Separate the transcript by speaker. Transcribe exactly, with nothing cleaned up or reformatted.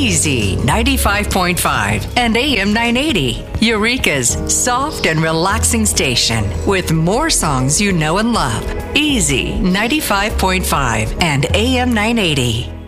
Speaker 1: Easy ninety-five point five and A M nine eighty. Eureka's soft and relaxing station with more songs you know and love. Easy ninety-five point five and A M nine eighty.